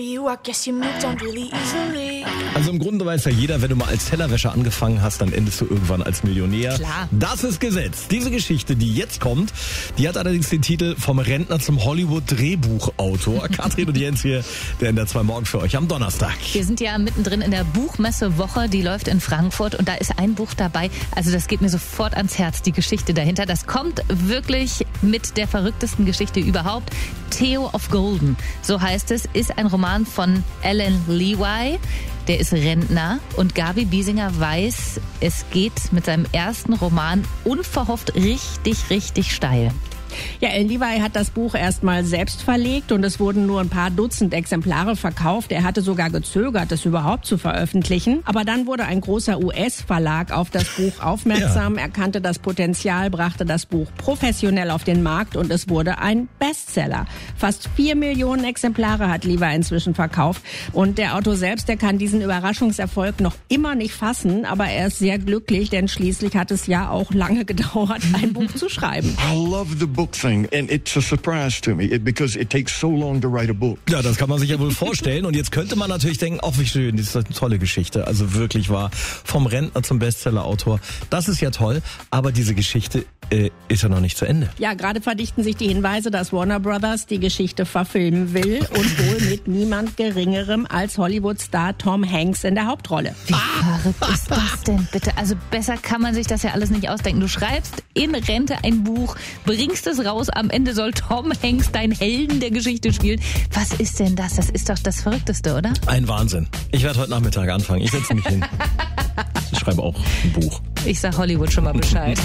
Also im Grunde weiß ja jeder, wenn du mal als Tellerwäscher angefangen hast, dann endest du irgendwann als Millionär. Klar. Das ist Gesetz. Diese Geschichte, die jetzt kommt, die hat allerdings den Titel Vom Rentner zum Hollywood-Drehbuchautor. Katrin und Jens hier, der in der 2 Morgen für euch am Donnerstag. Wir sind ja mittendrin in der Buchmessewoche, die läuft in Frankfurt und da ist ein Buch dabei, also das geht mir sofort ans Herz, die Geschichte dahinter. Das kommt wirklich mit der verrücktesten Geschichte überhaupt. Theo of Golden, so heißt es, ist ein Roman von Alan Levi. Der ist Rentner und Gabi Biesinger weiß, es geht mit seinem ersten Roman unverhofft richtig steil. Ja, Alan Levi hat das Buch erstmal selbst verlegt und es wurden nur ein paar Dutzend Exemplare verkauft. Er hatte sogar gezögert, es überhaupt zu veröffentlichen. Aber dann wurde ein großer US-Verlag auf das Buch aufmerksam, erkannte das Potenzial, brachte das Buch professionell auf den Markt und es wurde ein Bestseller. Fast 4 Millionen Exemplare hat Levi inzwischen verkauft. Und der Autor selbst, der kann diesen Überraschungserfolg noch immer nicht fassen, aber er ist sehr glücklich, denn schließlich hat es ja auch lange gedauert, ein Buch zu schreiben. I love the book thing, and it's a surprise to me because it takes so long to write a book. Ja, das kann man sich ja wohl vorstellen. Und jetzt könnte man natürlich denken, ach wie schön, das ist eine tolle Geschichte. Also wirklich wahr, vom Rentner zum Bestseller-Autor. Das ist ja toll, aber diese Geschichte ist ja noch nicht zu Ende. Ja, gerade verdichten sich die Hinweise, dass Warner Brothers die Geschichte verfilmen will und wohl mit niemand Geringerem als Hollywood-Star Tom Hanks in der Hauptrolle. Wie verrückt ist das denn bitte? Also besser kann man sich das ja alles nicht ausdenken. Du schreibst in Rente ein Buch, bringst es raus, am Ende soll Tom Hanks dein Helden der Geschichte spielen. Was ist denn das? Das ist doch das Verrückteste, oder? Ein Wahnsinn. Ich werde heute Nachmittag anfangen. Ich setze mich hin. Ich schreibe auch ein Buch. Ich sag Hollywood schon mal Bescheid.